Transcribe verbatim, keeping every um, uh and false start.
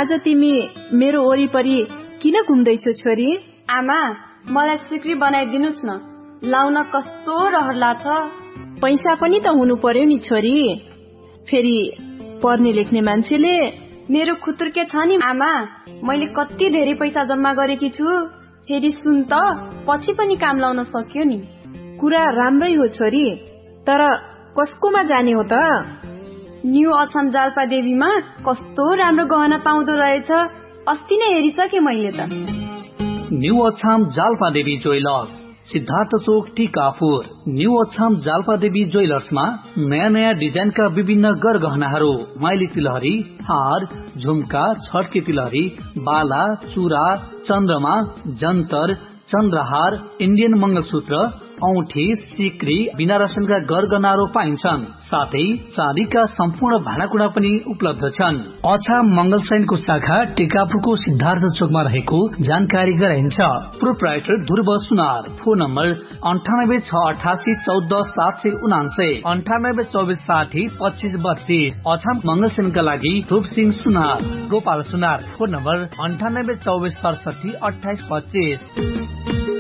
आज तिमी मेरो वरिपरि किन घुम्दैछौ छोरी? आमा, मलाई सिक्री बनाइदिनुस् न, लाउन कस्तो रहर लाग्छ। पैसा पनि त हुनु पर्यो नि छोरी, फेरि पढ्ने लेख्ने मान्छेले। मेरो खुतुर्के छ नि आमा, मैले कति धेरै पैसा जम्मा गरेकी छु। फेरि सुन त, पछि पनि काम लाउन सक्यो नि। कुरा राम्रै हो छोरी, तर कसकोमा जाने हो त? न्यू अछाम जाल्पा देवीमा कस्तो राम्रो गहना पाउँदो रहेछ, अस्ति नै हेरिसके मैले त। न्यू अछाम जाल्पा देवी ज्वेलर्स, सिद्धार्थ चोक, टिकापुर। न्यू अछाम जाल्पा देवी ज्वेलर्समा नयाँ नयाँ डिजाइनका विभिन्न गरगहनाहरू, माइली तिलहरी, हार, झुम्का, छड्के तिलहरी, बाला, चुरा, चन्द्रमा, जन्तर, चन्द्रहार, इन्डियन मंगलसूत्र, औठी, सिक्री, बिना रसनका गरगहनाहरू पाइन्छन्। साथै चाँदीका सम्पूर्ण भाँडाकुँडा पनि उपलब्ध छन्। अछाम मंगलसैनको शाखा टिकापुरको सिद्धार्थ चोकमा रहेको जानकारी गराइन्छ। प्रोप्राइटर ध्रुव सुनार। फोन नम्बर अन्ठानब्बे छ अठासी चौध सात सय उनान्सय, अन्ठानब्बे चौबिस साठी पच्चिस बत्तीस। अछाम मंगलसेनका लागि ध्रुव सिंह सुनार। गोपाल सुनार। फोन नम्बर अन्ठानब्बे चौबिस सडसठी अठाइस पच्चिस।